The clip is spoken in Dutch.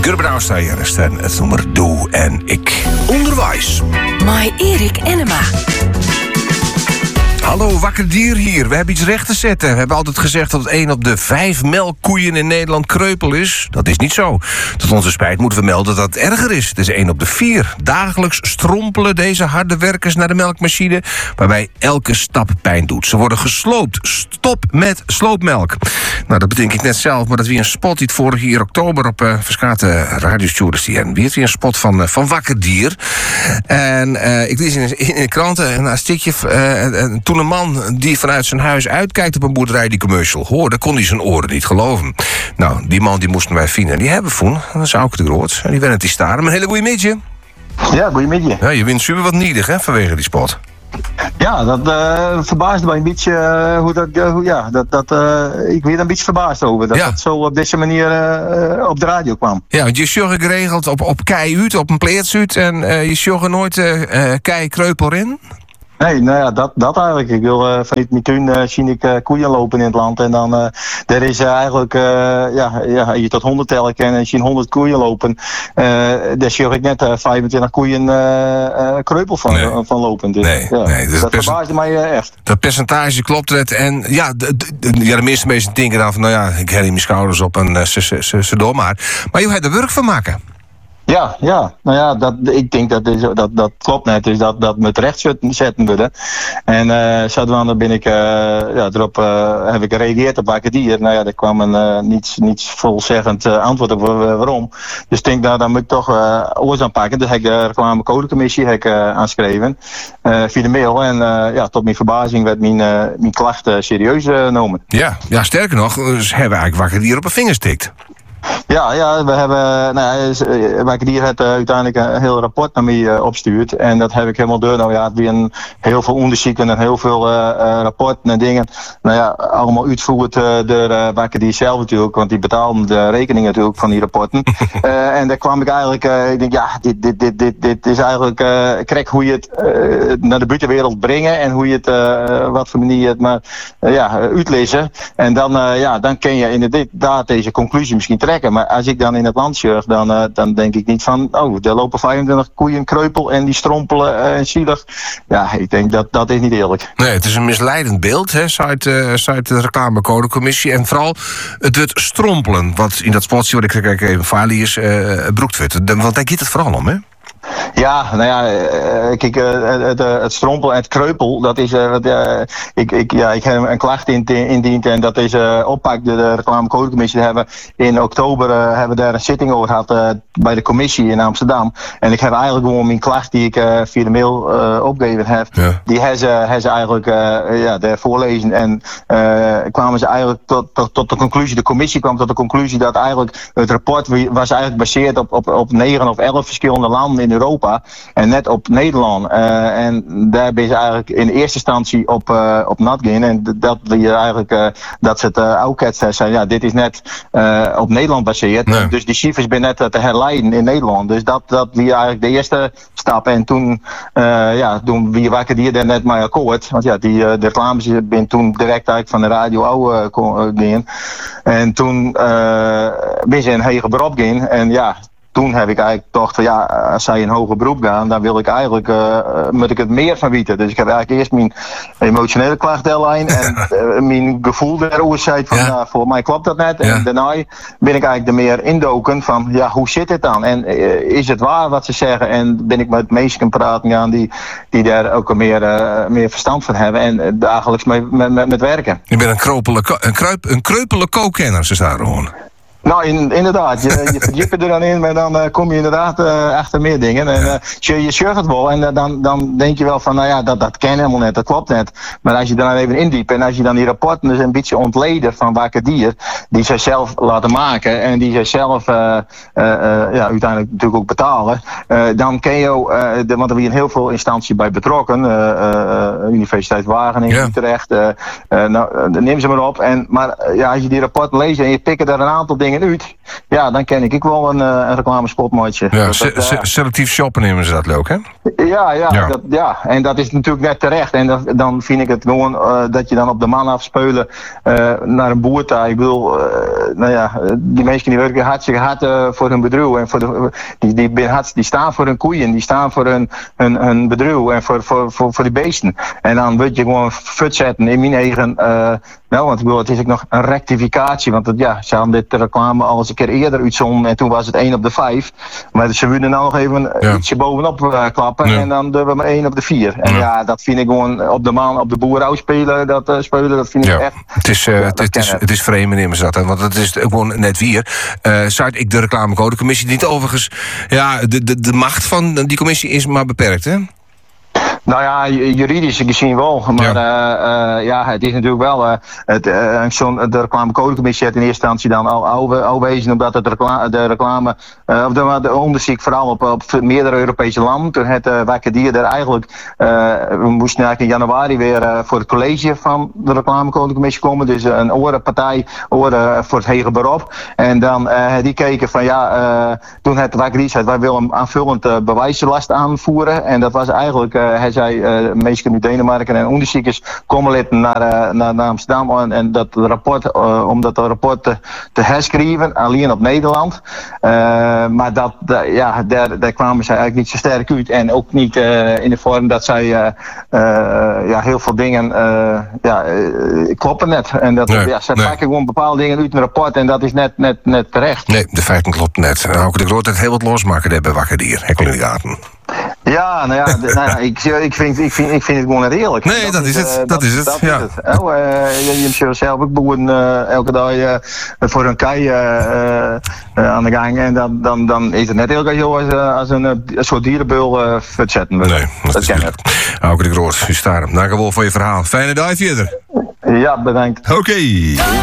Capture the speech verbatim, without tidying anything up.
Gerbrouwster hier en het nummer Doe en Ik. Onderwijs. Mai Erik Enema. Hallo, Wakker Dier hier. We hebben iets recht te zetten. We hebben altijd gezegd dat één op de vijf melkkoeien in Nederland kreupel is. Dat is niet zo. Tot onze spijt moeten we melden dat het erger is. Het is één op de vier. Dagelijks strompelen deze harde werkers naar de melkmachine, waarbij elke stap pijn doet. Ze worden gesloopt. Stop met sloopmelk. Nou, dat bedenk ik net zelf, maar dat weer een spot die het vorig jaar oktober op uh, Verskate radiostuurders die en weer weer een spot van, uh, van Wakker Dier. En uh, ik lees in, in de kranten een stukje uh, toen een man die vanuit zijn huis uitkijkt op een boerderij die commercial hoorde, kon hij zijn oren niet geloven. Nou, die man die moesten wij vinden. Die hebben we vonden. Dat is ook de groot. En die werden het die staren. Maar een hele goede midje. Ja, goeiemiddag. Ja, je wint super wat niedig, hè, vanwege die spot. Ja, dat uh, verbaasde mij een beetje uh, hoe dat, uh, hoe, ja, dat, dat uh, ik werd een beetje verbaasd over dat ja. dat zo op deze manier uh, op de radio kwam. Ja, want je sjoggen geregeld op, op kei-uit, op een pleertsuit en uh, je sjoggen nooit uh, uh, kei-kreupel in? Nee, nou ja, dat, dat eigenlijk. Ik wil uh, vanuit mijn tuin uh, zie ik uh, koeien lopen in het land. En dan uh, er is uh, eigenlijk, uh, ja, ja, je tot honderd tellen kan en je ziet honderd koeien lopen. Uh, daar zie ik net uh, vijfentwintig koeien uh, uh, kreupel van, nee. uh, van lopen. Dus, nee, ja, nee, dus dat perce- verbaasde mij uh, echt. Dat percentage klopt het. En ja, de, de, ja, de meeste mensen denken dan van, nou ja, ik hel in mijn schouders op en uh, ze, ze, ze, ze door maar. Maar je gaat er werk van maken. Ja, ja, nou ja, dat, ik denk dat is, dat, dat klopt net, dus dat, dat we het recht zetten willen. En uh, zodoende ben ik, uh, ja, erop uh, heb ik gereageerd op Wakker Dier. Nou ja, er kwam een uh, niets, niets volzeggend uh, antwoord op uh, waarom. Dus ik denk, nou, dan moet ik toch uh, oors aanpakken. Dus heb ik de reclamecodecommissie heb ik, uh, aanschreven uh, via de mail. En uh, ja, tot mijn verbazing werd mijn, uh, mijn klacht uh, serieus uh, genomen. Ja, ja, sterker nog, ze hebben eigenlijk Wakker Dier op een vinger stikt. Ja, ja, we hebben, nou, Wakker Dier heeft uh, uiteindelijk een heel rapport naar mij uh, opgestuurd. En dat heb ik helemaal door. Nou ja, het weer een, heel veel onderzoeken en heel veel uh, uh, rapporten en dingen. Nou ja, allemaal uitgevoerd uh, door uh, Wakker Dier zelf natuurlijk, want die betaalden de rekening natuurlijk van die rapporten. uh, en daar kwam ik eigenlijk, uh, ik denk ja, dit, dit, dit, dit, dit is eigenlijk, uh, kijk hoe je het uh, naar de buitenwereld brengen en hoe je het, uh, wat voor manier het maar, uh, ja, uitlezen. En dan, uh, ja, dan kun je inderdaad deze conclusie misschien trekken. Maar als ik dan in het land surf, dan, uh, dan denk ik niet van, oh, er lopen vijfentwintig koeien kreupel en die strompelen en uh, zielig. Ja, ik denk dat dat is niet eerlijk. Nee, het is een misleidend beeld, hè, uit uh, de reclamecodecommissie. En vooral het wordt strompelen, wat in dat spotje wat ik kijk even falie is, uh, broekt wordt. Want daar gaat het vooral om, hè? Ja, nou ja, kijk, het, het strompel en het kreupel, dat is, uh, uh, ik, ik, ja, ik heb een klacht indiend en dat is uh, oppak de, de reclamecodecommissie. Hebben in oktober uh, hebben we daar een zitting over gehad uh, bij de commissie in Amsterdam. En ik heb eigenlijk gewoon mijn klacht die ik uh, via de mail uh, opgegeven heb, ja. die hebben ze, hebben ze eigenlijk uh, ja, daar voorlezen en uh, kwamen ze eigenlijk tot, tot, tot de conclusie, de commissie kwam tot de conclusie dat eigenlijk het rapport was eigenlijk gebaseerd op, op, op negen of elf verschillende landen in Europa en net op Nederland. Uh, en daar ben je eigenlijk in eerste instantie op, uh, op nat gaan. En dat je eigenlijk uh, dat ze het uh, ook zijn. Ja, dit is net uh, op Nederland gebaseerd. Nee. Dus die cijfers ben net uh, te herleiden in Nederland. Dus dat, dat was eigenlijk de eerste stap. En toen, uh, ja, toen wie Wakker Dier daar net mee akkoord. Want ja, die, uh, de reclames ben toen direct eigenlijk van de radio oude uh, gaan. En toen uh, ben ze in hege beroep gaan. En ja, toen heb ik eigenlijk gedacht van ja, als zij in hoger beroep gaan, dan wil ik eigenlijk, uh, moet ik het meer van weten. Dus ik heb eigenlijk eerst mijn emotionele klachtlijn en uh, mijn gevoel daarover zei van ja. Nou, voor mij klopt dat net. Ja. En daarna ben ik eigenlijk er meer indoken van ja, hoe zit het dan? En uh, is het waar wat ze zeggen? En ben ik met mensen kan praten gaan die, die daar ook meer, uh, meer verstand van hebben en uh, dagelijks mee, met, met, met werken. Je bent een kreupele, een kruip, een kreupele kookkenner, ze staan gewoon. Nou, in, inderdaad. Je, je verdiept er dan in, maar dan uh, kom je inderdaad uh, achter meer dingen. En uh, je, je surft het wel en uh, dan, dan denk je wel van, nou ja, dat, dat ken helemaal net, dat klopt net. Maar als je dan even indiept en als je dan die rapporten dus een beetje ontleden van Wakker Dier, die zij zelf laten maken en die zij zelf uh, uh, uh, ja, uiteindelijk natuurlijk ook betalen, uh, dan ken je, uh, de, want er zijn heel veel instanties bij betrokken, uh, uh, Universiteit Wageningen, ja. Utrecht, uh, uh, nou, uh, neem ze maar op. En, maar uh, ja, als je die rapporten leest en je pikt er een aantal dingen uit, ja, dan ken ik, ik wel een, een reclamespotmaatje. Ja, dat, se- dat, se- uh, selectief shoppen nemen ze dat leuk, hè? Ja, ja, Ja. Dat, ja, en dat is natuurlijk net terecht. En dat, dan vind ik het gewoon uh, dat je dan op de man afspeulen uh, naar een boer toe. Ik bedoel, uh, nou ja, die mensen die werken hartstikke hard uh, voor hun bedrijf. En voor de, die, die, die, die staan voor hun koeien, die staan voor hun, hun, hun bedrijf en voor, voor, voor, voor die beesten. En dan word je gewoon fut zetten in mijn eigen... Uh, nou, want ik bedoel, het is ook nog een rectificatie. Want het, ja, ze hadden dit reclame al eens een keer eerder uitzonden en toen was het één op de vijf. Maar ze willen nou nog even Ja. ietsje bovenop uh, klappen Ja. en dan doen we maar één op de vier. En Ja. ja, dat vind ik gewoon op de man, op de boer spelen, dat uh, spelen, dat vind ik Ja, echt. het is, uh, Ja, het, dat het is, ken ik. het is vreemd, meneer Mazat, hè, want het is gewoon net weer. Uh, Zuid ik de reclamecodecommissie niet overigens. Ja, de, de, de macht van die commissie is maar beperkt, hè? Nou ja, juridisch gezien wel. Maar ja, uh, uh, ja het is natuurlijk wel. Uh, het, uh, zo'n, de reclamecodecommissie heeft in eerste instantie dan al, al, al wezen omdat het reclame, de reclame. Uh, of de, de onderzoek vooral op, op meerdere Europese landen. Toen had uh, Wakkedier er eigenlijk. Uh, we moesten eigenlijk in januari weer uh, voor het college van de reclamecodecommissie komen. Dus uh, een orenpartij, oren voor het hege beroep. En dan uh, die keken van ja. Uh, toen had Wakkedier zei: wij willen een aanvullend uh, bewijslast aanvoeren. En dat was eigenlijk. Uh, hij zei, uh, meesten nu Denemarken en onderzoekers komen litten naar, uh, naar, naar Amsterdam en, en dat rapport, uh, om dat rapport te, te herschrijven, alleen op Nederland. Uh, maar dat, uh, ja, daar, daar kwamen zij eigenlijk niet zo sterk uit en ook niet uh, in de vorm dat zij uh, uh, ja, heel veel dingen uh, ja, uh, kloppen net. En dat, Nee, ja, ze nee. pakken gewoon bepaalde dingen uit een rapport en dat is net, net, net terecht. Nee, de feiten klopt net. Nou, ik de Groot het heel wat losmaken daar bij Wakkedier, Hekkel in de gaten. Ja, nou ja, de, nou ja ik, ik, vind, ik, vind, ik vind het gewoon net eerlijk. Nee, dat is het, uh, dat is het, Dat ja. is het. Oh, uh, je, je hebt zelf ook boeren uh, elke dag uh, voor een kei uh, uh, aan de gang. En dan, dan, dan is het net heel heel als, uh, als een, uh, een soort dierenbeul uh, verzetten. Nee, dat, is ken niet. Hauke de Groot, u staat hem. Dank u wel voor je verhaal. Fijne dag verder. ik. Ja, bedankt. Oké.